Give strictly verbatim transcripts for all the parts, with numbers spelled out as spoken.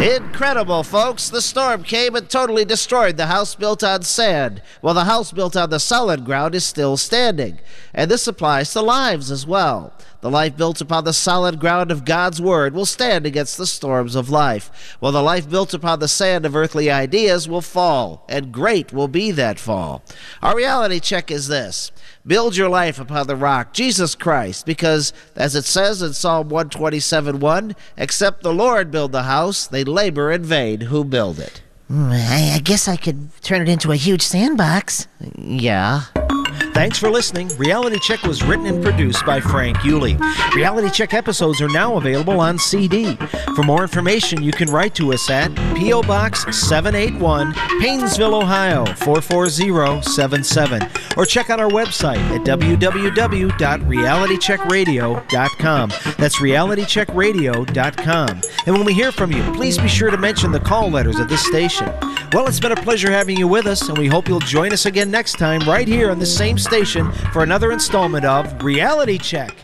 Incredible, folks. The storm came and totally destroyed the house built on sand, while the house built on the solid ground is still standing. And this applies to lives as well. The life built upon the solid ground of God's Word will stand against the storms of life, while the life built upon the sand of earthly ideas will fall, and great will be that fall. Our reality check is this. Build your life upon the rock, Jesus Christ, because, as it says in Psalm one twenty-seven one, except the Lord build the house, they labor in vain who build it. Mm, I, I guess I could turn it into a huge sandbox. Yeah. Thanks for listening. Reality Check was written and produced by Frank Yulee. Reality Check episodes are now available on C D. For more information, you can write to us at P O Box seven eighty-one, Paynesville, Ohio four four zero seven seven, or check out our website at w w w dot reality check radio dot com. That's reality check radio dot com. And when we hear from you, please be sure to mention the call letters of this station. Well, it's been a pleasure having you with us, and we hope you'll join us again next time right here on the same station for another installment of Reality Check.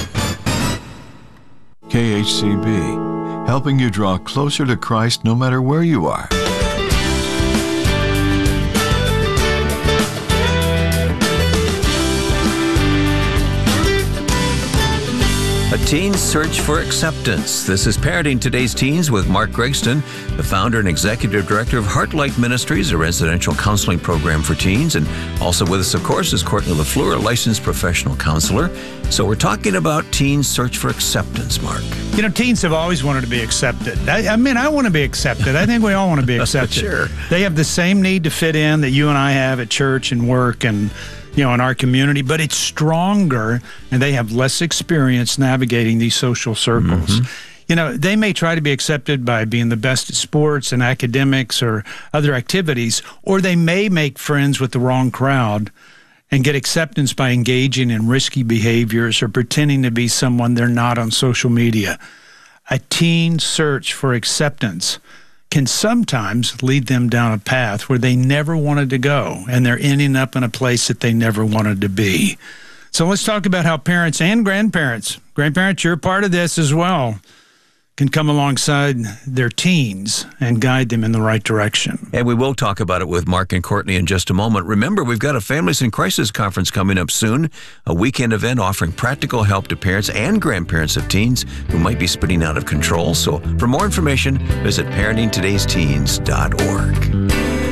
K H C B, helping you draw closer to Christ no matter where you are. A teen's search for acceptance. This is Parenting Today's Teens with Mark Gregston, the founder and executive director of Heartlight Ministries, a residential counseling program for teens. And also with us, of course, is Courtney LaFleur, a licensed professional counselor. So we're talking about teens' search for acceptance, Mark. You know, teens have always wanted to be accepted. I, I mean, I want to be accepted. I think we all want to be accepted. Sure. They have the same need to fit in that you and I have at church and work and, you know, in our community, but it's stronger and they have less experience navigating these social circles. Mm-hmm. You know, they may try to be accepted by being the best at sports and academics or other activities, or they may make friends with the wrong crowd and get acceptance by engaging in risky behaviors or pretending to be someone they're not on social media. A teen search for acceptance can sometimes lead them down a path where they never wanted to go, and they're ending up in a place that they never wanted to be. So let's talk about how parents and grandparents, grandparents, you're part of this as well, can come alongside their teens and guide them in the right direction. And we will talk about it with Mark and Courtney in just a moment. Remember, we've got a Families in Crisis conference coming up soon, a weekend event offering practical help to parents and grandparents of teens who might be spinning out of control. So for more information, visit parenting todays teens dot org.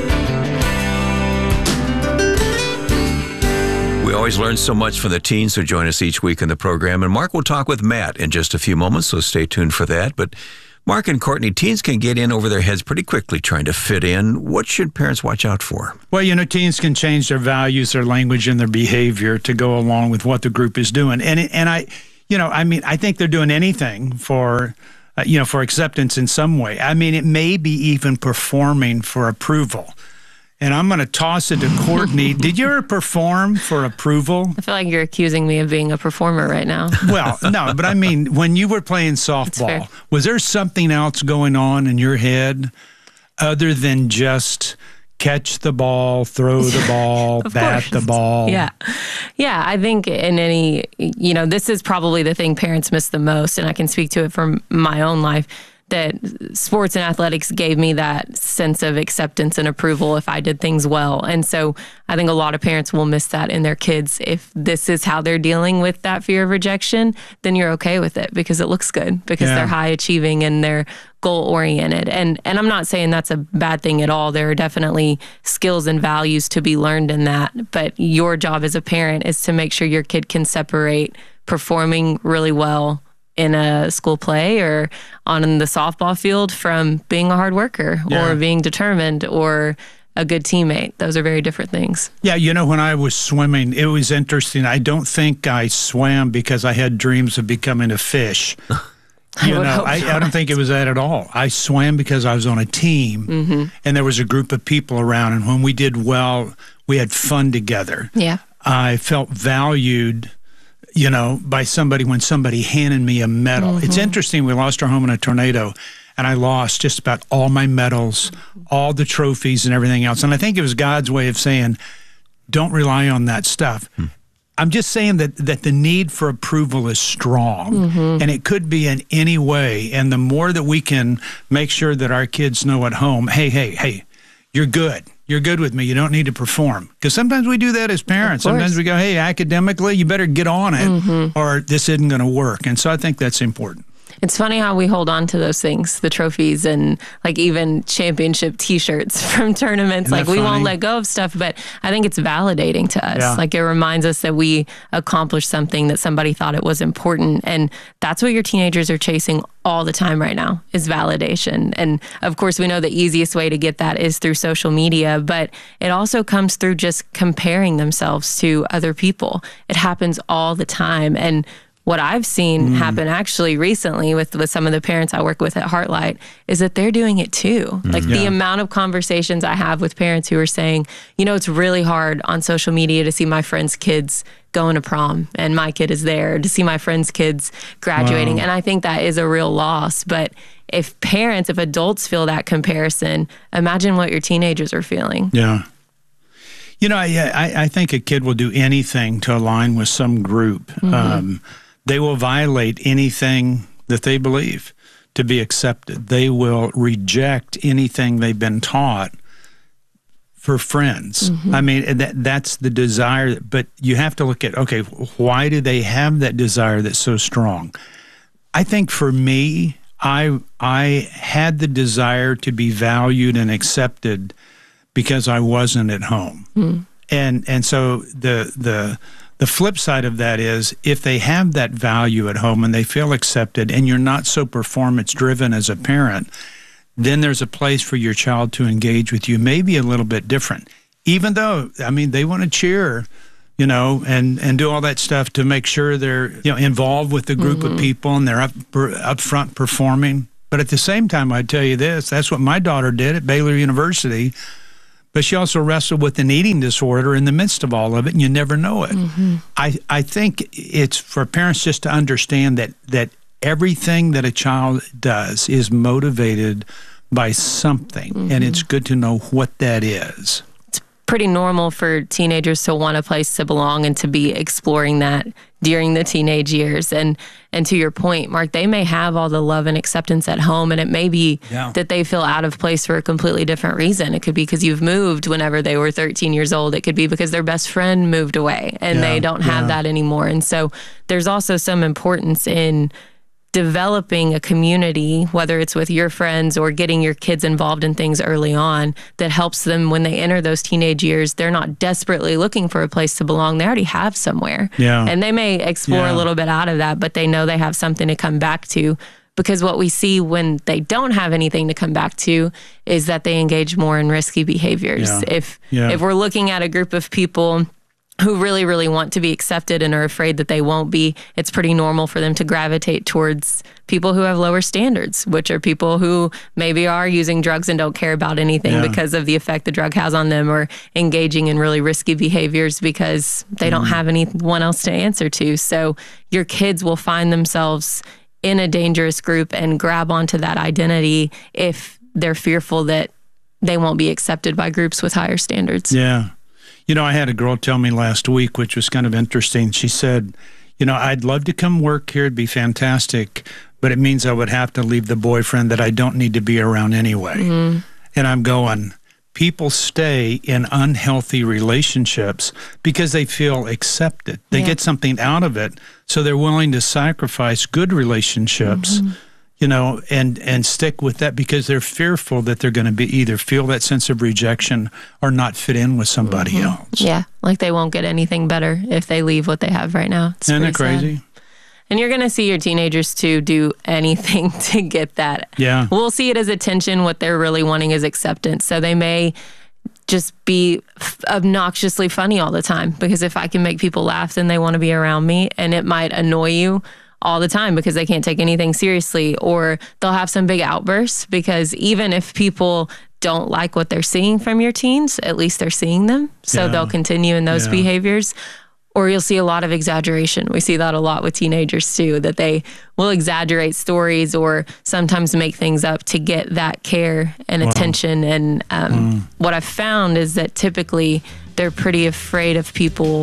We always learn so much from the teens who join us each week in the program, and Mark will talk with Matt in just a few moments, so stay tuned for that. But Mark and Courtney, teens can get in over their heads pretty quickly trying to fit in. What should parents watch out for? Well, you know, teens can change their values, their language, and their behavior to go along with what the group is doing. And and I, you know, I mean, I think they're doing anything for, uh, you know, for acceptance in some way. I mean, it may be even performing for approval. And I'm going to toss it to Courtney. Did you ever perform for approval? I feel like you're accusing me of being a performer right now. Well, no, but I mean, when you were playing softball, was there something else going on in your head other than just catch the ball, throw the ball, bat course. the ball? Yeah. Yeah, I think in any, you know, this is probably the thing parents miss the most, and I can speak to it from my own life, that sports and athletics gave me that sense of acceptance and approval if I did things well. And so I think a lot of parents will miss that in their kids. If this is how they're dealing with that fear of rejection, then you're okay with it because it looks good, because Yeah. they're high achieving and they're goal oriented. And and I'm not saying that's a bad thing at all. There are definitely skills and values to be learned in that. But your job as a parent is to make sure your kid can separate performing really well in a school play or on the softball field from being a hard worker Yeah. or being determined or a good teammate. Those are very different things. Yeah, you know, when I was swimming, it was interesting. I don't think I swam because I had dreams of becoming a fish. I You would know, hope I, I not. don't think it was that at all. I swam because I was on a team, Mm-hmm. and there was a group of people around, and when we did well, we had fun together. Yeah. I felt valued, you know, by somebody when somebody handed me a medal. Mm-hmm. It's interesting. We lost our home in a tornado, and I lost just about all my medals, all the trophies and everything else. And I think it was God's way of saying, don't rely on that stuff. Hmm. I'm just saying that, that the need for approval is strong, mm-hmm. and it could be in any way. And the more that we can make sure that our kids know at home, hey, hey, hey, you're good. You're good with me. You don't need to perform. Because sometimes we do that as parents. Sometimes we go, hey, academically, you better get on it, mm-hmm. or this isn't going to work. And so I think that's important. It's funny how we hold on to those things, the trophies and like even championship T-shirts from tournaments. Like we funny? won't let go of stuff, but I think it's validating to us. Yeah. Like it reminds us that we accomplished something, that somebody thought it was important. And that's what your teenagers are chasing all the time right now, is validation. And of course, we know the easiest way to get that is through social media, but it also comes through just comparing themselves to other people. It happens all the time. And what I've seen mm. happen actually recently with, with some of the parents I work with at Heartlight is that they're doing it too. Mm. Like yeah. the amount of conversations I have with parents who are saying, you know, it's really hard on social media to see my friends' kids going to prom and my kid is there, to see my friends' kids graduating. Wow. And I think that is a real loss. But if parents, if adults feel that comparison, imagine what your teenagers are feeling. Yeah. You know, I, I, I think a kid will do anything to align with some group. Mm-hmm. Um, They will violate anything that they believe to be accepted. They will reject anything they've been taught for friends. Mm-hmm. I mean, that that's the desire. But you have to look at, okay, why do they have that desire that's so strong? I think for me, I I had the desire to be valued and accepted because I wasn't at home. Mm. And and so the the The flip side of that is if they have that value at home and they feel accepted and you're not so performance driven as a parent, then there's a place for your child to engage with you, maybe a little bit different. Even though, I mean, they want to cheer, you know, and, and do all that stuff to make sure they're, you know, involved with the group mm-hmm. of people and they're up, up front performing. But at the same time, I'd tell you this, that's what my daughter did at Baylor University. But she also wrestled with an eating disorder in the midst of all of it, and you never know it. Mm-hmm. I, I think it's for parents just to understand that that everything that a child does is motivated by something, mm-hmm. and it's good to know what that is. It's pretty normal for teenagers to want a place to belong and to be exploring that during the teenage years. And and to your point, Mark, they may have all the love and acceptance at home, and it may be yeah. that they feel out of place for a completely different reason. It could be because you've moved whenever they were thirteen years old. It could be because their best friend moved away and yeah. they don't have yeah. that anymore. And so there's also some importance in developing a community, whether it's with your friends or getting your kids involved in things early on, that helps them when they enter those teenage years. They're not desperately looking for a place to belong. They already have somewhere. Yeah. And they may explore yeah. a little bit out of that, but they know they have something to come back to. Because what we see when they don't have anything to come back to is that they engage more in risky behaviors. Yeah. If yeah. if we're looking at a group of people who really, really want to be accepted and are afraid that they won't be, it's pretty normal for them to gravitate towards people who have lower standards, which are people who maybe are using drugs and don't care about anything yeah. because of the effect the drug has on them, or engaging in really risky behaviors because they mm. don't have anyone else to answer to. So your kids will find themselves in a dangerous group and grab onto that identity if they're fearful that they won't be accepted by groups with higher standards. Yeah. You know, I had a girl tell me last week, which was kind of interesting. She said, you know, I'd love to come work here. It'd be fantastic, but it means I would have to leave the boyfriend that I don't need to be around anyway. Mm-hmm. And I'm going, people stay in unhealthy relationships because they feel accepted. They yeah. get something out of it, so they're willing to sacrifice good relationships, mm-hmm. you know, and, and stick with that because they're fearful that they're going to be either feel that sense of rejection or not fit in with somebody mm-hmm. else. Yeah, like they won't get anything better if they leave what they have right now. It's Isn't that crazy? Sad. And you're going to see your teenagers, too, do anything to get that. Yeah. We'll see it as attention. What they're really wanting is acceptance. So they may just be f- obnoxiously funny all the time, because if I can make people laugh, then they want to be around me, and it might annoy you all the time because they can't take anything seriously, or they'll have some big outbursts because even if people don't like what they're seeing from your teens, at least they're seeing them. So yeah. they'll continue in those yeah. behaviors. Or you'll see a lot of exaggeration. We see that a lot with teenagers too, that they will exaggerate stories or sometimes make things up to get that care and wow. attention. And um, mm. what I've found is that typically they're pretty afraid of people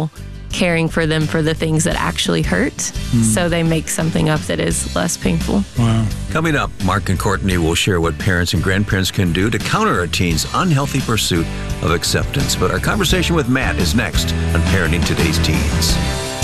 caring for them for the things that actually hurt. Mm. So they make something up that is less painful. Wow. Coming up, Mark and Courtney will share what parents and grandparents can do to counter a teen's unhealthy pursuit of acceptance. But our conversation with Matt is next on Parenting Today's Teens.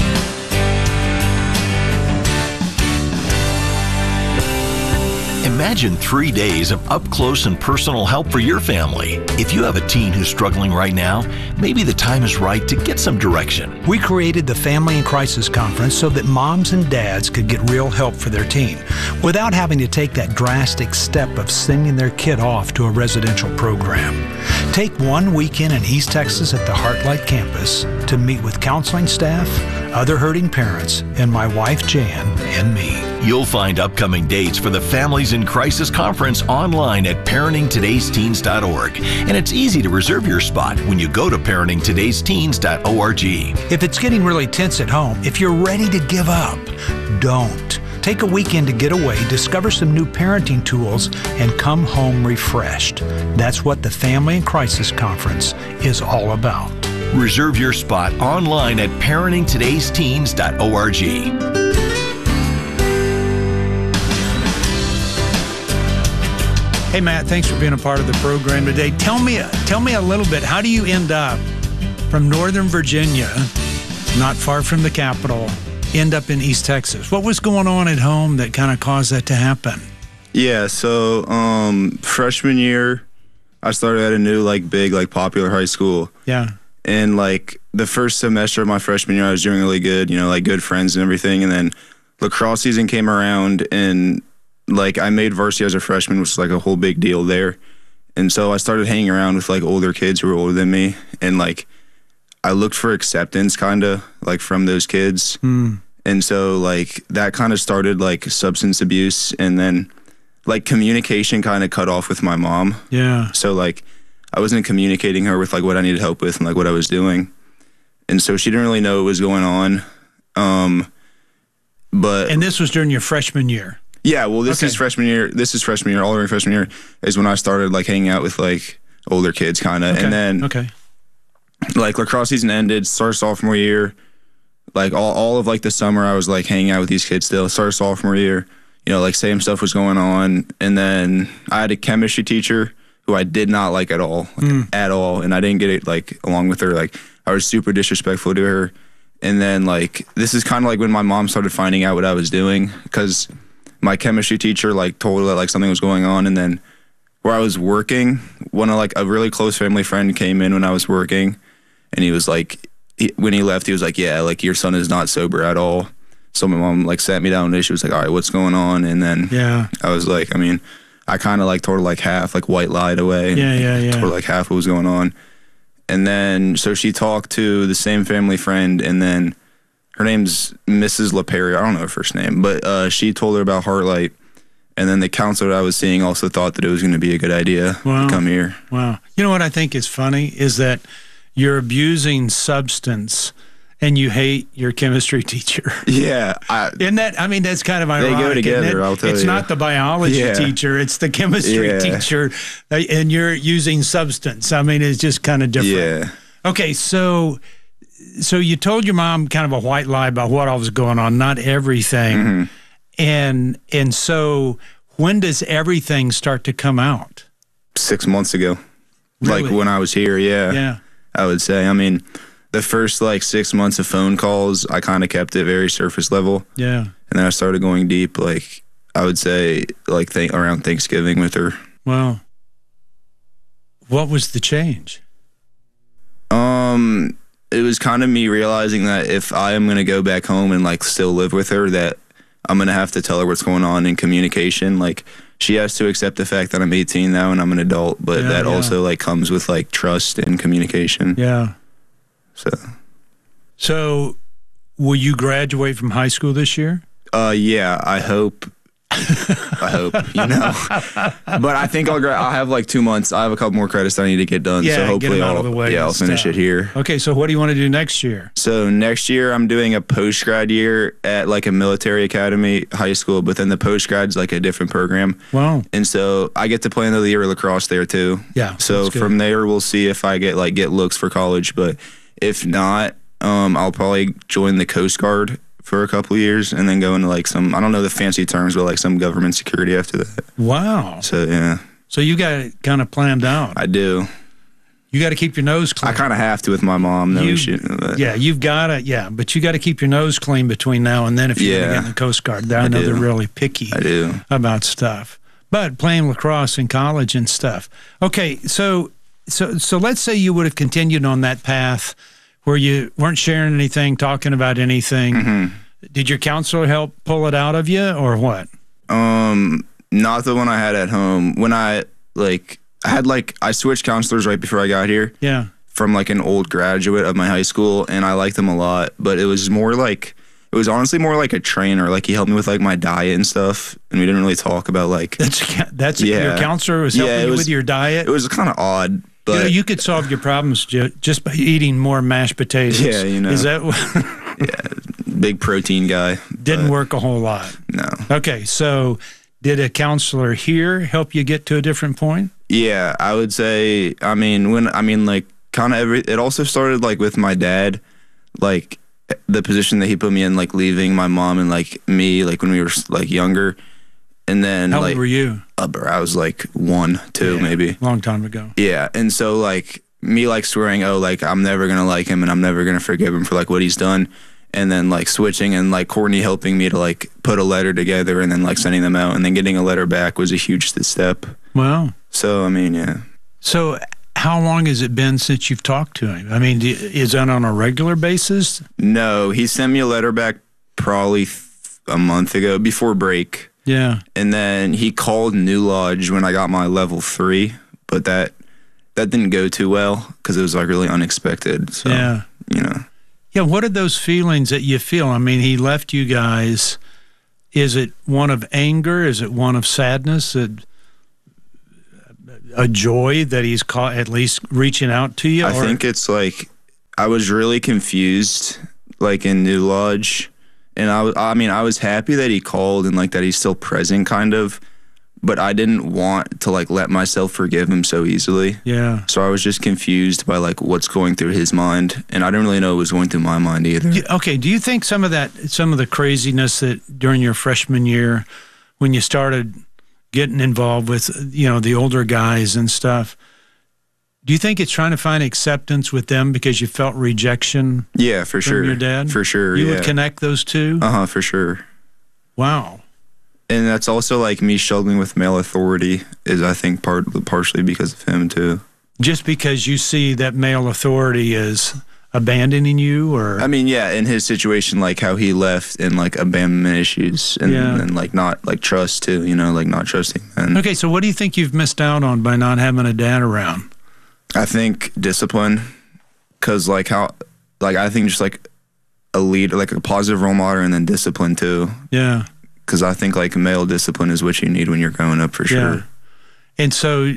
Imagine three days of up-close and personal help for your family. If you have a teen who's struggling right now, maybe the time is right to get some direction. We created the Family in Crisis Conference so that moms and dads could get real help for their teen without having to take that drastic step of sending their kid off to a residential program. Take one weekend in East Texas at the Heartlight campus to meet with counseling staff, other hurting parents, and my wife Jan and me. You'll find upcoming dates for the Families in Crisis Conference online at parenting todays teens dot org. And it's easy to reserve your spot when you go to parenting todays teens dot org. If it's getting really tense at home, if you're ready to give up, don't. Take a weekend to get away, discover some new parenting tools, and come home refreshed. That's what the Family in Crisis Conference is all about. Reserve your spot online at parenting todays teens dot org. Hey, Matt, thanks for being a part of the program today. Tell me, tell me a little bit, how do you end up from Northern Virginia, not far from the capital, end up in East Texas? What was going on at home that kind of caused that to happen? Yeah, so um, freshman year, I started at a new, like, big, like, popular high school. Yeah. And, like, the first semester of my freshman year, I was doing really good, you know, like, good friends and everything. And then lacrosse season came around, and like I made varsity as a freshman, which was like a whole big deal there. And so I started hanging around with like older kids who were older than me. And like I looked for acceptance kind of like from those kids. Mm. And so like that kind of started like substance abuse. And then like communication kind of cut off with my mom. Yeah. So like I wasn't communicating her with like what I needed help with and like what I was doing. And so she didn't really know what was going on. Um, but And this was during your freshman year? Yeah, well, this okay. is freshman year. This is freshman year. All during freshman year is when I started like hanging out with like older kids, kind of. Okay. And then, okay, like lacrosse season ended. Started sophomore year. Like all, all of like the summer, I was like hanging out with these kids still. Started sophomore year. You know, like same stuff was going on. And then I had a chemistry teacher who I did not like at all, like, mm. at all. And I didn't get it like along with her. Like I was super disrespectful to her. And then like this is kind of like when my mom started finding out what I was doing, because my chemistry teacher like told her that like something was going on. And then where I was working, one of like a really close family friend came in when I was working, and he was like, he, when he left, he was like, yeah, like your son is not sober at all. So my mom like sat me down and she was like, all right, what's going on? And then yeah, I was like, I mean, I kind of like told her like half, like white lied away. Yeah, yeah, yeah. Told her like half what was going on. And then, so she talked to the same family friend, and then her name's Missus LaPerry. I don't know her first name, but uh, she told her about Heartlight. And then the counselor I was seeing also thought that it was going to be a good idea wow. to come here. Wow. You know what I think is funny is that you're abusing substance and you hate your chemistry teacher. Yeah. I, Isn't that, I mean, that's kind of ironic. They go together, I'll tell it's you. It's not the biology yeah. teacher, it's the chemistry yeah. teacher, and you're using substance. I mean, it's just kind of different. Yeah. Okay, so so you told your mom kind of a white lie about what all was going on, not everything. Mm-hmm. And and so when does everything start to come out? Six months ago. Really? Like when I was here, yeah. Yeah. I would say. I mean, the first like six months of phone calls, I kind of kept it very surface level. Yeah. And then I started going deep, like I would say like th- around Thanksgiving with her. Wow. What was the change? Um, it was kind of me realizing that if I am going to go back home and like still live with her, that I'm going to have to tell her what's going on in communication. Like she has to accept the fact that I'm eighteen now and I'm an adult, but yeah, that yeah. also like comes with like trust and communication. Yeah. So, so will you graduate from high school this year? Uh, yeah, I hope. I hope, you know. But I think I'll gra- I'll have like two months. I have a couple more credits that I need to get done. Yeah, so hopefully get them out I'll, of the way yeah, I'll finish stuff. it here. Okay, so what do you want to do next year? So next year I'm doing a post-grad year at like a military academy high school, but then the post-grad's like a different program. Wow. And so I get to play another year of lacrosse there too. Yeah. So from there we'll see if I get like get looks for college, but if not, um, I'll probably join the Coast Guard for a couple of years and then go into like some, I don't know the fancy terms, but like some government security after that. Wow. So, yeah. So you got it kind of planned out. I do. You got to keep your nose clean. I kind of have to with my mom. No, You- we shouldn't. But Yeah, you've got to, yeah, but you got to keep your nose clean between now and then if you're going to Yeah. get in the Coast Guard. I, I know do. they're really picky I do. about stuff. But playing lacrosse in college and stuff. Okay, so so so let's say you would have continued on that path where you weren't sharing anything, talking about anything. Mm-hmm. Did your counselor help pull it out of you or what? Um, not the one I had at home. When I, like, I had, like, I switched counselors right before I got here. Yeah. From like an old graduate of my high school, and I liked him a lot, but it was more like, it was honestly more like a trainer. Like he helped me with like my diet and stuff, and we didn't really talk about like. That's that's Yeah. your counselor was Yeah, helping it you was- with your diet. It was kind of odd, but you know, you could solve your problems ju- just by eating more mashed potatoes. Yeah, you know. Is that what yeah, big protein guy. didn't but work a whole lot? No. Okay, so did a counselor here help you get to a different point? Yeah, I would say. I mean, when I mean like kind of every. It also started like with my dad, like the position that he put me in, like leaving my mom and like me, like when we were like younger, and then How like old were you? uh, I was like one, two, Yeah, maybe. Long time ago. Yeah, and so like me like swearing, oh, like I'm never gonna like him and I'm never gonna forgive him for like what he's done, and then like switching and like Courtney helping me to like put a letter together and then like sending them out and then getting a letter back was a huge step. Wow. So I mean, yeah. So how long has it been since you've talked to him? I mean, do- is that on a regular basis? No, he sent me a letter back probably th- a month ago before break, Yeah. and then he called New Lodge when I got my level three, but that that didn't go too well because it was like really unexpected. So Yeah. you know. Yeah, what are those feelings that you feel? I mean, he left you guys. Is it one of anger? Is it one of sadness? A, a joy that he's caught, at least reaching out to you? I or- think it's like I was really confused, like in New Lodge, and I was. I mean, I was happy that he called and like that he's still present, kind of, but I didn't want to like let myself forgive him so easily. Yeah. So I was just confused by like what's going through his mind, and I didn't really know what was going through my mind either. Do- Okay, do you think some of that, some of the craziness that during your freshman year, when you started getting involved with, you know, the older guys and stuff, do you think it's trying to find acceptance with them because you felt rejection Yeah, for from sure. your dad? For sure. You yeah. would connect those two? Uh huh. For sure. Wow. And that's also like me struggling with male authority is I think part partially because of him too. Just because you see that male authority is abandoning you, or I mean, yeah, in his situation, like how he left and like abandonment issues and, Yeah. and like not like trust too, you know, like not trusting men. okay, so what do you think you've missed out on by not having a dad around? I think discipline, cause like how, like I think just like a lead, like a positive role model, and then discipline too. Yeah. Cause I think like male discipline is what you need when you're growing up for sure. Yeah. And so,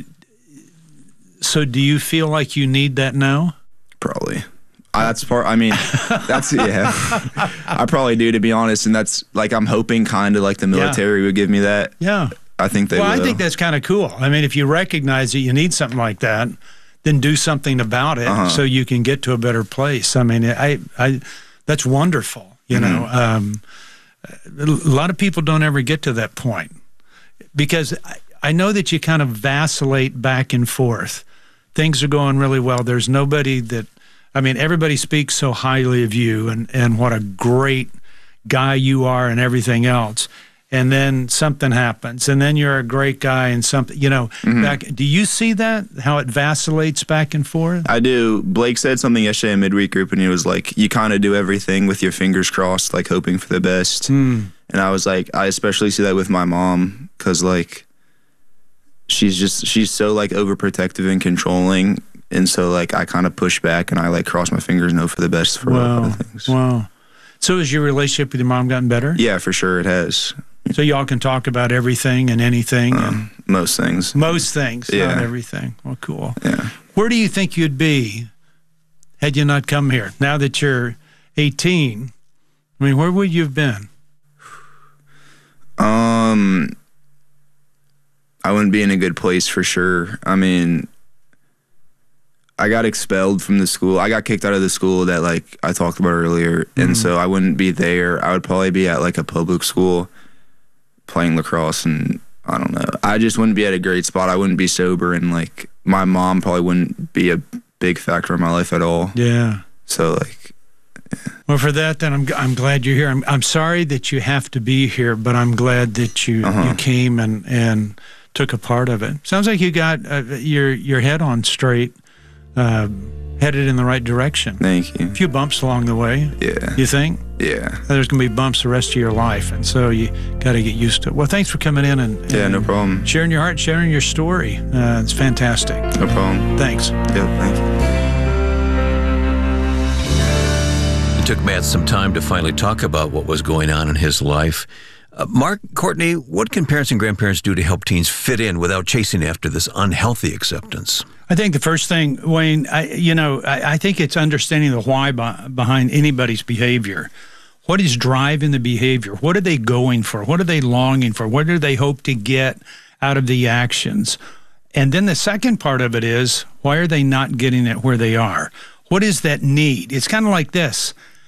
so do you feel like you need that now? Probably. I, that's part. I mean, that's yeah. I probably do, to be honest, and that's like I'm hoping kind of like the military would give me that. Yeah. I think they well, will. I think that's kind of cool. I mean, if you recognize that you need something like that, then do something about it Uh-huh. so you can get to a better place. I mean, I, I, that's wonderful. You Mm-hmm. know, um, a lot of people don't ever get to that point because I, I know that you kind of vacillate back and forth. Things are going really well. There's nobody that, I mean, everybody speaks so highly of you and, and what a great guy you are and everything else. And then something happens, and then you're a great guy and something, you know, Mm-hmm. back. Do you see that, how it vacillates back and forth? I do. Blake said something yesterday in midweek group, and he was like, "You kind of do everything with your fingers crossed, like hoping for the best." Mm. And I was like, I especially see that with my mom, because like, she's just she's so like overprotective and controlling, and so like I kind of push back and I like cross my fingers and hope for the best for a lot Wow. of things. Wow. So has your relationship with your mom gotten better? Yeah, for sure it has. So y'all can talk about everything and anything and Um, most things. most things, not Yeah. everything. Well, cool. Yeah. Where do you think you'd be had you not come here? Now that you're eighteen, I mean, where would you have been? Um, I wouldn't be in a good place for sure. I mean, I got expelled from the school. I got kicked out of the school that like I talked about earlier, mm-hmm. and so I wouldn't be there. I would probably be at like a public school playing lacrosse, and I don't know. I just wouldn't be at a great spot. I wouldn't be sober, and like my mom probably wouldn't be a big factor in my life at all. Yeah. So like. Yeah. Well, for that, then I'm I'm glad you're here. I'm I'm sorry that you have to be here, but I'm glad that you uh-huh. you came and and took a part of it. Sounds like you got uh, your your head on straight. Uh, headed in the right direction. Thank you. A few bumps along the way. Yeah. You think? Yeah. There's going to be bumps the rest of your life, and so you got to get used to it. Well, thanks for coming in and, and yeah, no problem. Sharing your heart, sharing your story. Uh, it's fantastic. No problem. Thanks. Yeah, thank you. It took Matt some time to finally talk about what was going on in his life. Uh, Mark, Courtney, what can parents and grandparents do to help teens fit in without chasing after this unhealthy acceptance? I think the first thing, Wayne, I, you know, I, I think it's understanding the why by, behind anybody's behavior. What is driving the behavior? What are they going for? What are they longing for? What do they hope to get out of the actions? And then the second part of it is, why are they not getting it where they are? What is that need? It's kind of like this.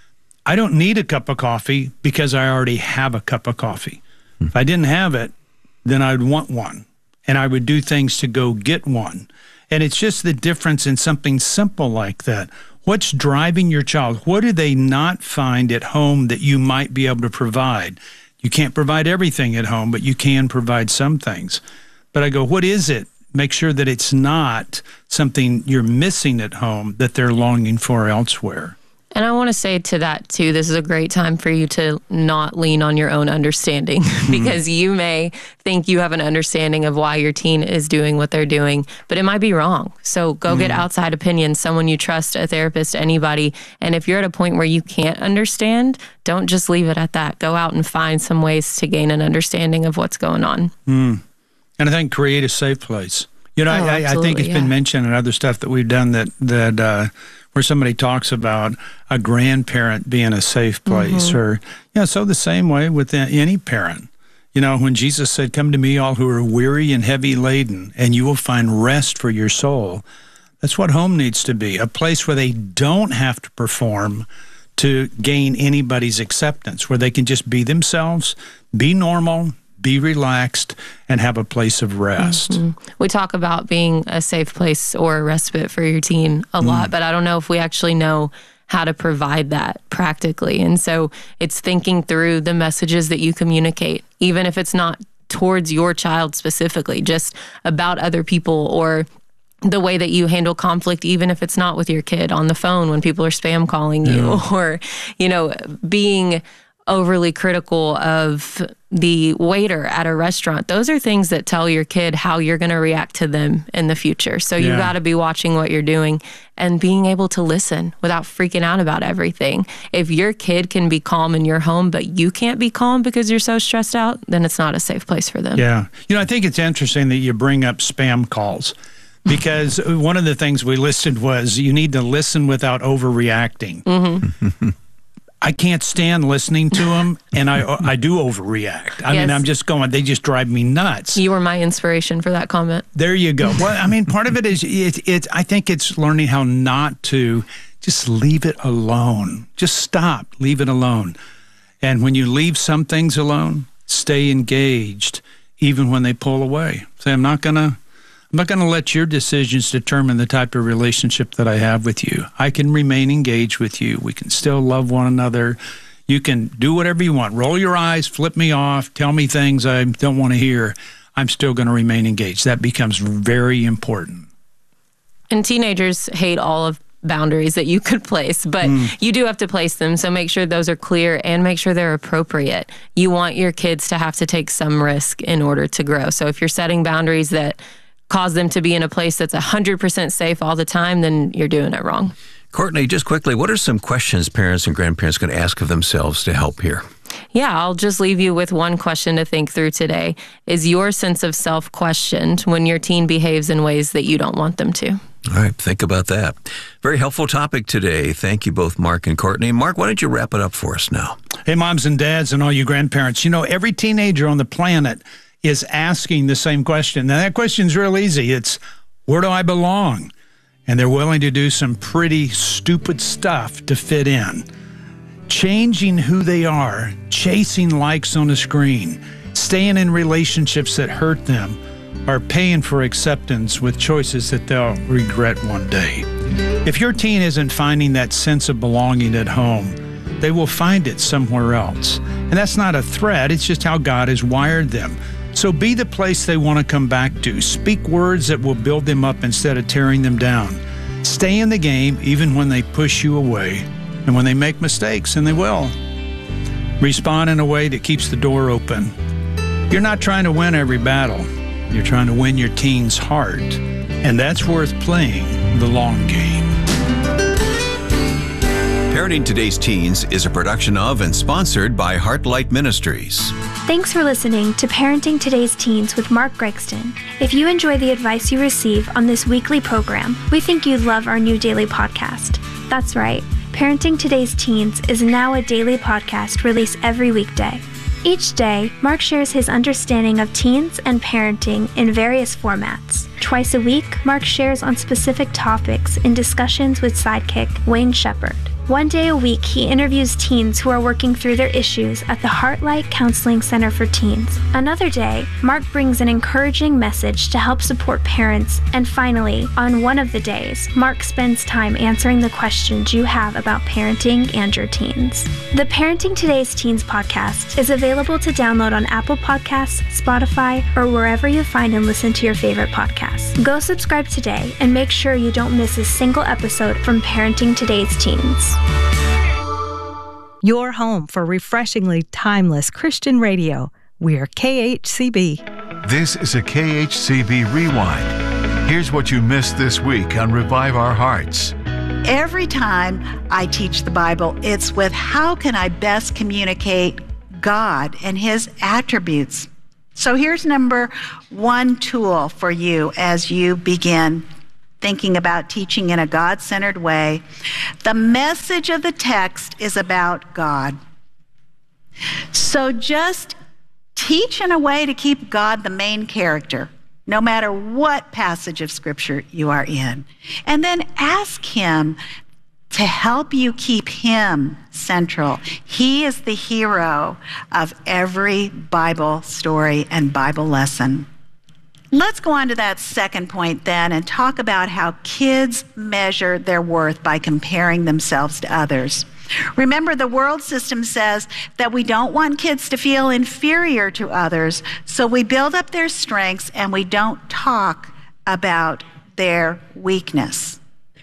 I don't need a cup of coffee because I already have a cup of coffee. Hmm. If I didn't have it, then I'd want one, and I would do things to go get one. And it's just the difference in something simple like that. What's driving your child? What do they not find at home that you might be able to provide? You can't provide everything at home, but you can provide some things. But I go, what is it? Make sure that it's not something you're missing at home that they're longing for elsewhere. And I want to say to that, too, this is a great time for you to not lean on your own understanding because mm-hmm. you may think you have an understanding of why your teen is doing what they're doing, but it might be wrong. So go mm-hmm. get outside opinion, someone you trust, a therapist, anybody. And if you're at a point where you can't understand, don't just leave it at that. Go out and find some ways to gain an understanding of what's going on. Mm. And I think create a safe place. You know, oh, I, I think it's yeah. been mentioned in other stuff that we've done that, that uh, where somebody talks about a grandparent being a safe place mm-hmm. or, you know, so the same way with any parent. You know, when Jesus said, come to me, all who are weary and heavy laden, and you will find rest for your soul. That's what home needs to be, a place where they don't have to perform to gain anybody's acceptance, where they can just be themselves, be normal, be relaxed, and have a place of rest. Mm-hmm. We talk about being a safe place or a respite for your teen a mm. lot, but I don't know if we actually know how to provide that practically. And so it's thinking through the messages that you communicate, even if it's not towards your child specifically, just about other people, or the way that you handle conflict, even if it's not with your kid, on the phone when people are spam calling you, yeah. or, you know, being overly critical of the waiter at a restaurant. Those are things that tell your kid how you're going to react to them in the future. So you yeah. got to be watching what you're doing and being able to listen without freaking out about everything. If your kid can be calm in your home, but you can't be calm because you're so stressed out, then it's not a safe place for them. Yeah. You know, I think it's interesting that you bring up spam calls, because one of the things we listed was you need to listen without overreacting. Mm-hmm. I can't stand listening to them, and I I do overreact. I yes. mean, I'm just going, they just drive me nuts. You were my inspiration for that comment. There you go. Well, I mean, part of it is, it, it, I think it's learning how not to just leave it alone. Just stop, leave it alone. And when you leave some things alone, stay engaged, even when they pull away. Say, I'm not going to, I'm not going to let your decisions determine the type of relationship that I have with you. I can remain engaged with you. We can still love one another. You can do whatever you want. Roll your eyes, flip me off, tell me things I don't want to hear. I'm still going to remain engaged. That becomes very important. And teenagers hate all of boundaries that you could place, but mm. you do have to place them. So make sure those are clear and make sure they're appropriate. You want your kids to have to take some risk in order to grow. So if you're setting boundaries that cause them to be in a place that's one hundred percent safe all the time, then you're doing it wrong. Courtney, just quickly, what are some questions parents and grandparents can ask of themselves to help here? Yeah, I'll just leave you with one question to think through today. Is your sense of self questioned when your teen behaves in ways that you don't want them to? All right, think about that. Very helpful topic today. Thank you both, Mark and Courtney. Mark, why don't you wrap it up for us now? Hey, moms and dads and all you grandparents, you know, every teenager on the planet is asking the same question. Now, that question's real easy. It's, where do I belong? and they're willing to do some pretty stupid stuff to fit in. Changing who they are, chasing likes on a screen, staying in relationships that hurt them, or paying for acceptance with choices that they'll regret one day. If your teen isn't finding that sense of belonging at home, they will find it somewhere else. And that's not a threat, it's just how God has wired them. So be the place they want to come back to. Speak words that will build them up instead of tearing them down. Stay in the game even when they push you away and when they make mistakes, and they will. Respond in a way that keeps the door open. You're not trying to win every battle. You're trying to win your teen's heart, and that's worth playing the long game. Parenting Today's Teens is a production of and sponsored by Heartlight Ministries. Thanks for listening to Parenting Today's Teens with Mark Gregston. If you enjoy the advice you receive on this weekly program, we think you'd love our new daily podcast. That's right, Parenting Today's Teens is now a daily podcast released every weekday. Each day, Mark shares his understanding of teens and parenting in various formats. Twice a week, Mark shares on specific topics in discussions with sidekick Wayne Shepherd. One day a week, he interviews teens who are working through their issues at the Heartlight Counseling Center for Teens. Another day, Mark brings an encouraging message to help support parents. And finally, on one of the days, Mark spends time answering the questions you have about parenting and your teens. The Parenting Today's Teens podcast is available to download on Apple Podcasts, Spotify, or wherever you find and listen to your favorite podcasts. Go subscribe today and make sure you don't miss a single episode from Parenting Today's Teens. Your home for refreshingly timeless Christian radio. We're K H C B. This is a K H C B Rewind. Here's what you missed this week on Revive Our Hearts. Every time I teach the Bible, it's with how can I best communicate God and His attributes. So here's number one tool for you as you begin thinking about teaching in a God-centered way. The message of the text is about God. So just teach in a way to keep God the main character, no matter what passage of Scripture you are in. And then ask Him to help you keep Him central. He is the hero of every Bible story and Bible lesson. Let's go on to that second point then and talk about how kids measure their worth by comparing themselves to others. Remember, the world system says that we don't want kids to feel inferior to others, so we build up their strengths and we don't talk about their weakness.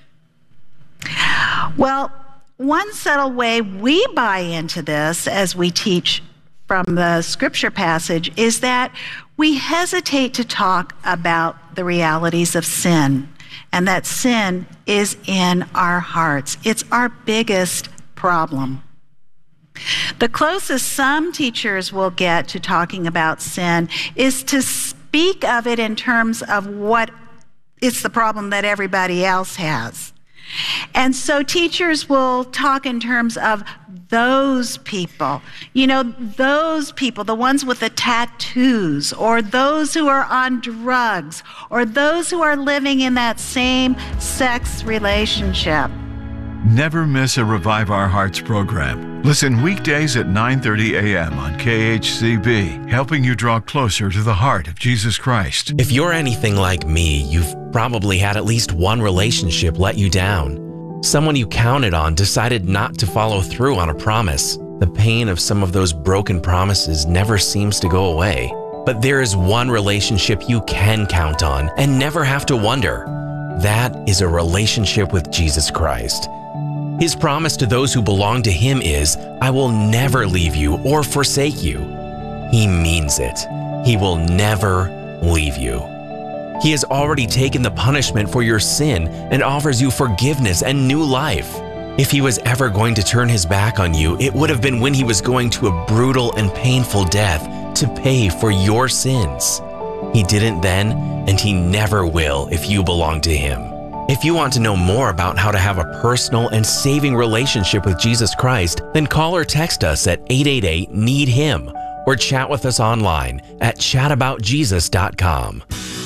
Well, one subtle way we buy into this as we teach from the scripture passage is that we hesitate to talk about the realities of sin, and that sin is in our hearts. It's our biggest problem. The closest some teachers will get to talking about sin is to speak of it in terms of what it's the problem that everybody else has. And so teachers will talk in terms of those people, you know, those people, the ones with the tattoos, or those who are on drugs, or those who are living in that same sex relationship. Never miss a Revive Our Hearts program. Listen weekdays at nine thirty a.m. on K H C B, helping you draw closer to the heart of Jesus Christ. If you're anything like me, you've probably had at least one relationship let you down. Someone you counted on decided not to follow through on a promise. The pain of some of those broken promises never seems to go away. But there is one relationship you can count on and never have to wonder. That is a relationship with Jesus Christ. His promise to those who belong to Him is, I will never leave you or forsake you. He means it. He will never leave you. He has already taken the punishment for your sin and offers you forgiveness and new life. If He was ever going to turn His back on you, it would have been when He was going to a brutal and painful death to pay for your sins. He didn't then, and He never will if you belong to Him. If you want to know more about how to have a personal and saving relationship with Jesus Christ, then call or text us at eight eight eight, need him or chat with us online at chat about jesus dot com.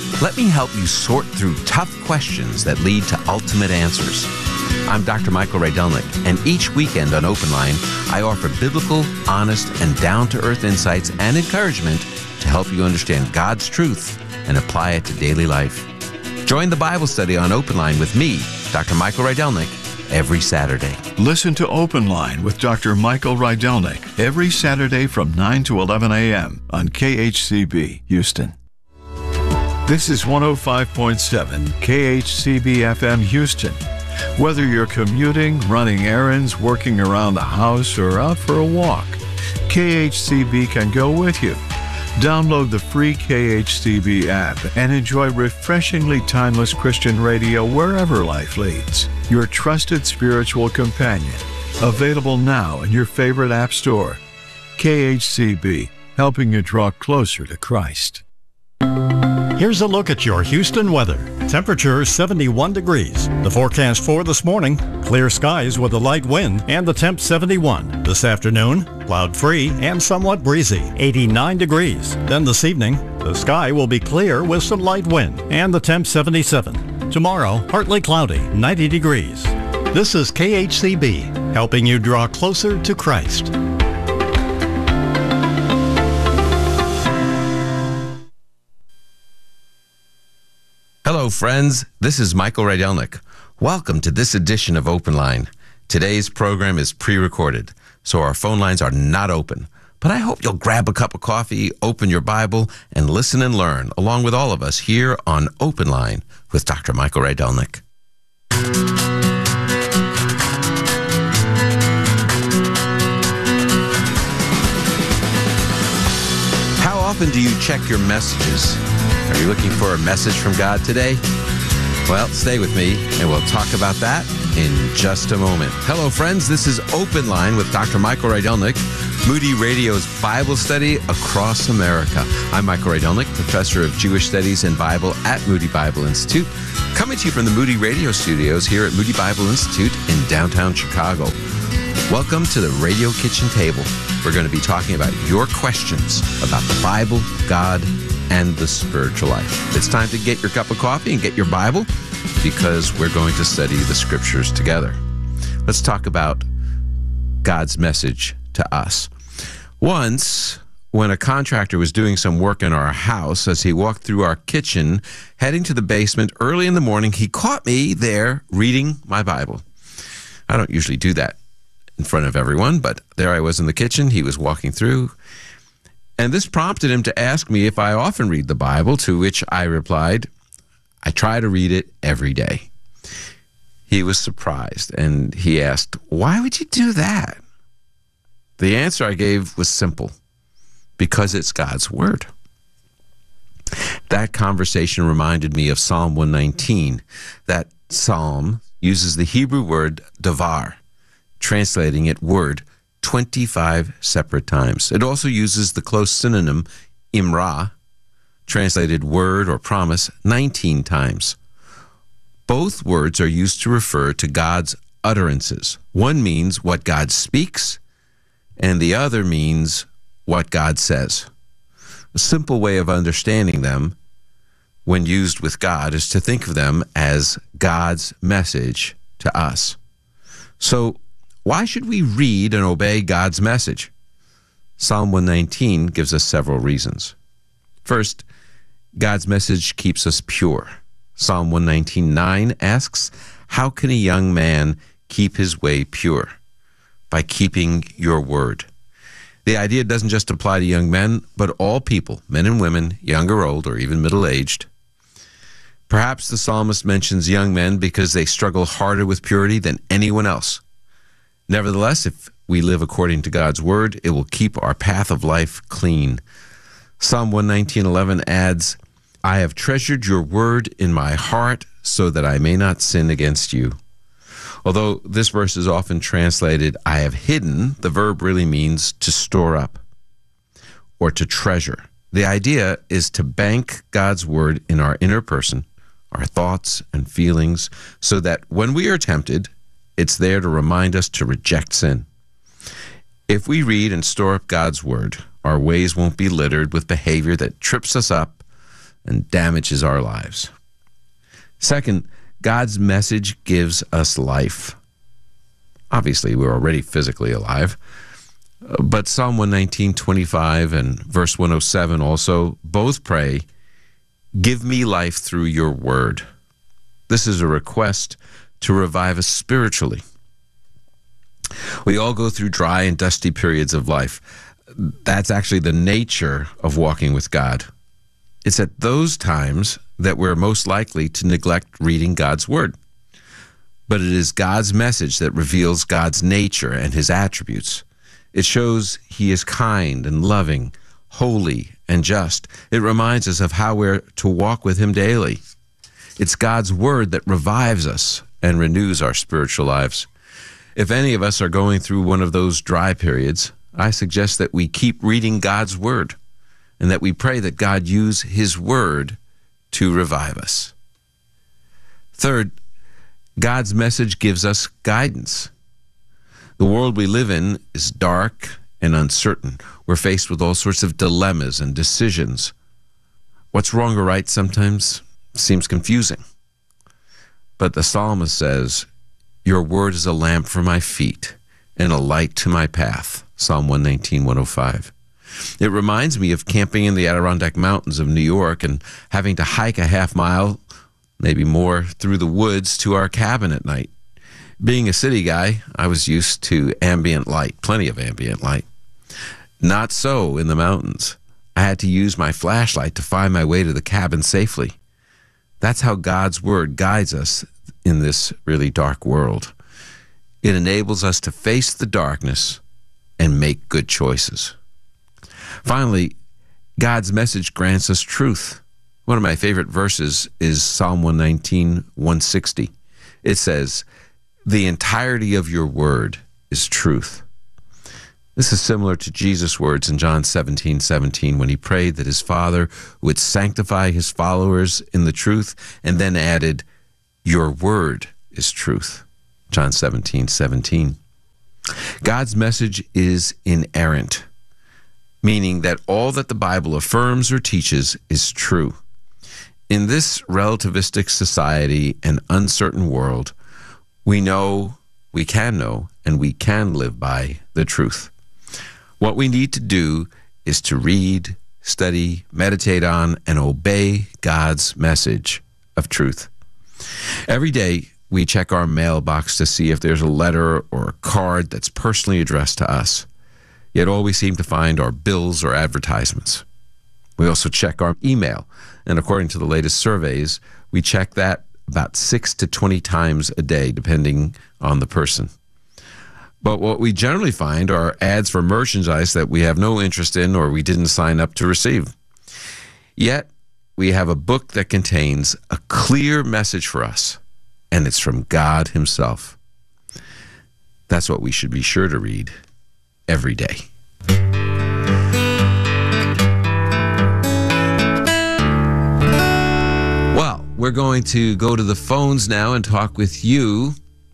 Let me help you sort through tough questions that lead to ultimate answers. I'm Doctor Michael Rydelnik, and each weekend on Open Line, I offer biblical, honest, and down-to-earth insights and encouragement to help you understand God's truth and apply it to daily life. Join the Bible study on Open Line with me, Doctor Michael Rydelnik, every Saturday. Listen to Open Line with Doctor Michael Rydelnik every Saturday from nine to eleven a.m. on K H C B, Houston. This is one oh five point seven K H C B F M Houston. Whether you're commuting, running errands, working around the house, or out for a walk, K H C B can go with you. Download the free K H C B app and enjoy refreshingly timeless Christian radio wherever life leads. Your trusted spiritual companion. Available now in your favorite app store. K H C B, helping you draw closer to Christ. Here's a look at your Houston weather. Temperature seventy-one degrees. The forecast for this morning, clear skies with a light wind and the temp seventy-one. This afternoon, cloud-free and somewhat breezy, eighty-nine degrees. Then this evening, the sky will be clear with some light wind and the temp seventy-seven. Tomorrow, partly cloudy, ninety degrees. This is K H C B, helping you draw closer to Christ. Hello, friends. This is Michael Rydelnik. Welcome to this edition of Open Line. Today's program is pre-recorded, so our phone lines are not open. But I hope you'll grab a cup of coffee, open your Bible, and listen and learn, along with all of us here on Open Line with Doctor Michael Rydelnik. How often do you check your messages? Are you looking for a message from God today? Well, stay with me, and we'll talk about that in just a moment. Hello, friends. This is Open Line with Doctor Michael Rydelnik, Moody Radio's Bible study across America. I'm Michael Rydelnik, professor of Jewish Studies and Bible at Moody Bible Institute, coming to you from the Moody Radio studios here at Moody Bible Institute in downtown Chicago. Welcome to the Radio Kitchen Table. We're going to be talking about your questions about the Bible, God, and the spiritual life. It's time to get your cup of coffee and get your Bible, because we're going to study the scriptures together. Let's talk about God's message to us. Once, when a contractor was doing some work in our house, as he walked through our kitchen, heading to the basement early in the morning, he caught me there reading my Bible. I don't usually do that in front of everyone, but there I was in the kitchen. He was walking through, and this prompted him to ask me if I often read the Bible, to which I replied, I try to read it every day. He was surprised, and he asked, why would you do that? The answer I gave was simple, because it's God's Word. That conversation reminded me of Psalm one nineteen. That psalm uses the Hebrew word davar, translating it word, twenty-five separate times. It also uses the close synonym imra, translated word or promise, nineteen times. Both words are used to refer to God's utterances. One means what God speaks, and the other means what God says. A simple way of understanding them when used with God is to think of them as God's message to us. So, why should we read and obey God's message? Psalm one nineteen gives us several reasons. First, God's message keeps us pure. Psalm one nineteen nine asks, how can a young man keep his way pure? By keeping your word. The idea doesn't just apply to young men, but all people, men and women, young or old, or even middle-aged. Perhaps the psalmist mentions young men because they struggle harder with purity than anyone else. Nevertheless, if we live according to God's word, it will keep our path of life clean. Psalm one nineteen eleven adds, I have treasured your word in my heart so that I may not sin against you. Although this verse is often translated, I have hidden, the verb really means to store up or to treasure. The idea is to bank God's word in our inner person, our thoughts and feelings, so that when we are tempted, it's there to remind us to reject sin. If we read and store up God's word, our ways won't be littered with behavior that trips us up and damages our lives. Second, God's message gives us life. Obviously, we're already physically alive, but Psalm one nineteen, twenty-five and verse one oh seven also both pray, "Give me life through your word." This is a request to revive us spiritually. We all go through dry and dusty periods of life. That's actually the nature of walking with God. It's at those times that we're most likely to neglect reading God's word. But it is God's message that reveals God's nature and his attributes. It shows he is kind and loving, holy and just. It reminds us of how we're to walk with him daily. It's God's word that revives us and renews our spiritual lives. If any of us are going through one of those dry periods, I suggest that we keep reading God's word and that we pray that God use his word to revive us. Third, God's message gives us guidance. The world we live in is dark and uncertain. We're faced with all sorts of dilemmas and decisions. What's wrong or right sometimes seems confusing. But the psalmist says, "Your word is a lamp for my feet and a light to my path." Psalm one nineteen, one oh five. It reminds me of camping in the Adirondack Mountains of New York and having to hike a half mile, maybe more, through the woods to our cabin at night. Being a city guy, I was used to ambient light, plenty of ambient light. Not so in the mountains. I had to use my flashlight to find my way to the cabin safely. That's how God's word guides us in this really dark world. It enables us to face the darkness and make good choices. Finally, God's message grants us truth. One of my favorite verses is Psalm one nineteen, one sixty. It says, "The entirety of your word is truth." This is similar to Jesus' words in John seventeen, seventeen, when he prayed that his Father would sanctify his followers in the truth, and then added, "Your word is truth." John seventeen, seventeen. God's message is inerrant, meaning that all that the Bible affirms or teaches is true. In this relativistic society and uncertain world, we know, we can know, and we can live by the truth. What we need to do is to read, study, meditate on, and obey God's message of truth. Every day, we check our mailbox to see if there's a letter or a card that's personally addressed to us. Yet all we seem to find are bills or advertisements. We also check our email, and according to the latest surveys, we check that about six to twenty times a day, depending on the person. But what we generally find are ads for merchandise that we have no interest in or we didn't sign up to receive. Yet, we have a book that contains a clear message for us, and it's from God himself. That's what we should be sure to read every day. Well, we're going to go to the phones now and talk with you.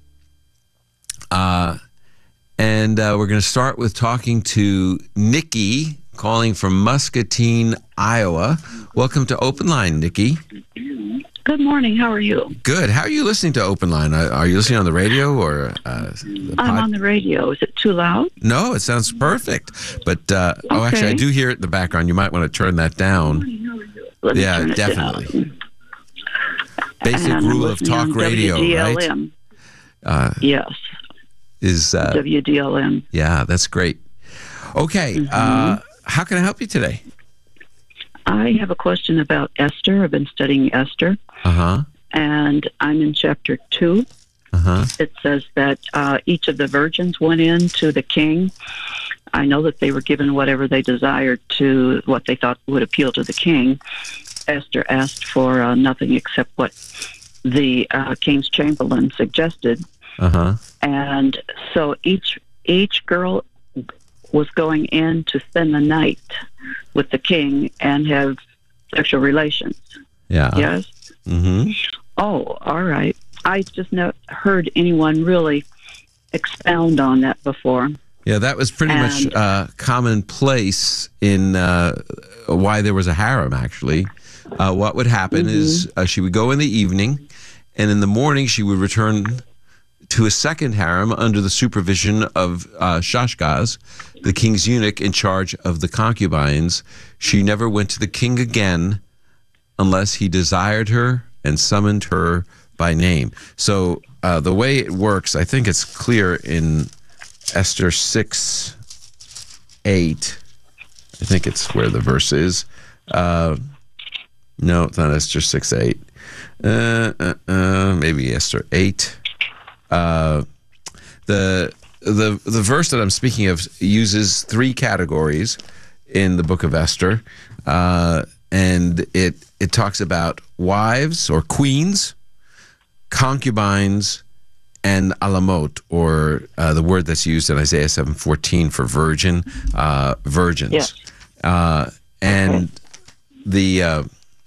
Uh, and uh, we're going to start with talking to Nikki, calling from Muscatine, Iowa. Welcome to Open Line, Nikki. Good morning. How are you? Good. How are you listening to Open Line? Are you listening on the radio or? Uh, the I'm on the radio. Is it too loud? No, it sounds perfect. But uh, okay. oh, actually, I do hear it in the background. You might want to turn that down. Let me yeah, turn it definitely. Down. Basic and rule of talk radio, W D L M. right? Uh, yes. Is uh, W D L M. Yeah, that's great. Okay. Mm-hmm. Uh, how can I help you today? I have a question about Esther. I've been studying Esther. Uh-huh. And I'm in chapter two. Uh-huh. It says that uh, each of the virgins went in to the king. I know that they were given whatever they desired to what they thought would appeal to the king. Esther asked for uh, nothing except what the uh, king's chamberlain suggested. Uh-huh. And so each each girl was going in to spend the night with the king and have sexual relations. Yeah. Yes? Mm-hmm. Oh, all right. I just never heard anyone really expound on that before. Yeah, that was pretty and, much uh, commonplace in uh, why there was a harem, actually. uh, what would happen mm-hmm. is uh, she would go in the evening, and in the morning she would return to a second harem under the supervision of uh, Shashgaz, the king's eunuch in charge of the concubines. She never went to the king again unless he desired her and summoned her by name. So uh, the way it works, I think it's clear in Esther six eight. I think it's where the verse is. Uh, no, it's not Esther six eight. Uh, uh, uh, maybe Esther eight. Uh, the the the verse that I'm speaking of uses three categories in the book of Esther, uh, and it it talks about wives or queens, concubines, and alamot, or uh, the word that's used in Isaiah seven fourteen for virgin, uh, virgins. Yes. Uh, and the uh,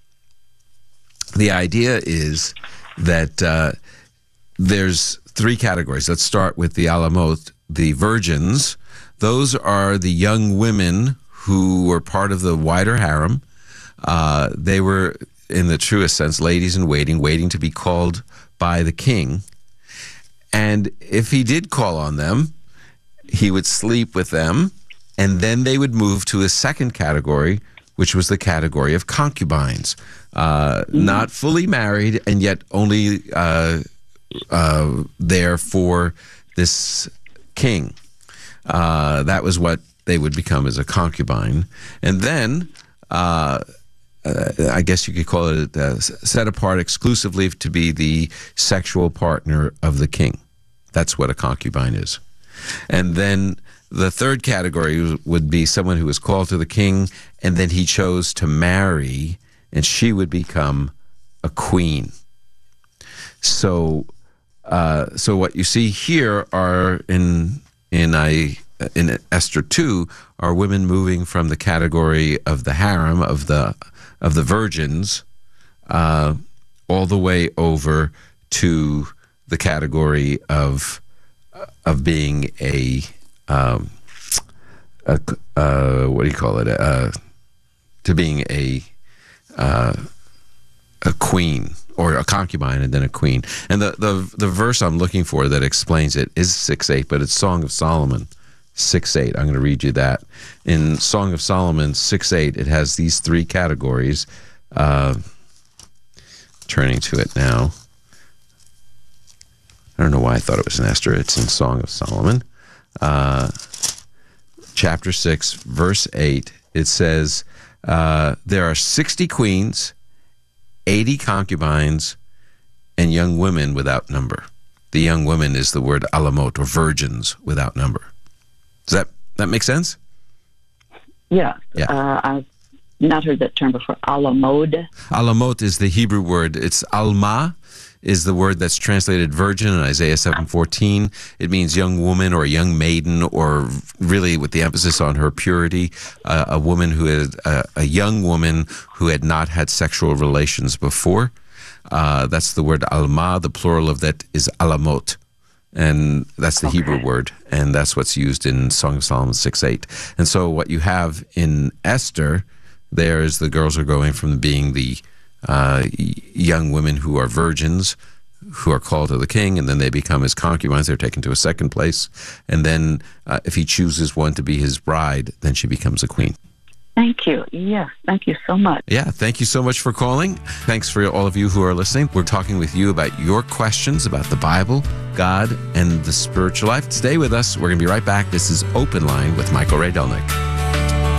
the idea is that uh, there's three categories. Let's start with the alamot, the virgins. Those are the young women who were part of the wider harem. Uh, they were, in the truest sense, ladies in waiting, waiting to be called by the king. And if he did call on them, he would sleep with them, and then they would move to a second category, which was the category of concubines, uh, mm-hmm. not fully married, and yet only uh, uh, there for this king. Uh, that was what they would become as a concubine. And then, uh, uh, I guess you could call it uh, set apart exclusively to be the sexual partner of the king. That's what a concubine is. And then the third category would be someone who was called to the king, and then he chose to marry, and she would become a queen. So, uh, so what you see here are in in I in Esther two are women moving from the category of the harem of the of the virgins, uh, all the way over to the category of of being a, um, a uh, what do you call it? Uh, to being a uh, a queen or a concubine, and then a queen. And the, the the verse I'm looking for that explains it is six eight, but it's Song of Solomon six eight. I'm going to read you that. In Song of Solomon six eight, it has these three categories. Uh, turning to it now. I don't know why I thought it was in Esther. It's in Song of Solomon. Uh, chapter six, verse eight. It says, uh, there are sixty queens, eighty concubines, and young women without number. The young women is the word alamot, or virgins without number. Does that, that make sense? Yeah. Yeah. Uh, I've not heard that term before. Alamod. Alamot is the Hebrew word. It's alma is the word that's translated virgin in Isaiah seven fourteen. It means young woman or young maiden, or really with the emphasis on her purity, uh, a woman who had, uh, a young woman who had not had sexual relations before. Uh, that's the word alma. The plural of that is alamot. And that's the okay. Hebrew word, and that's what's used in Song of Solomon six eight. And so what you have in Esther there is the girls are going from being the uh, young women who are virgins, who are called to the king, and then they become his concubines. They're taken to a second place. And then uh, if he chooses one to be his bride, then she becomes a queen. Thank you. Yes, thank you so much. Yeah, thank you so much for calling. Thanks for all of you who are listening. We're talking with you about your questions about the Bible, God, and the spiritual life. Stay with us. We're going to be right back. This is Open Line with Michael Rydelnik.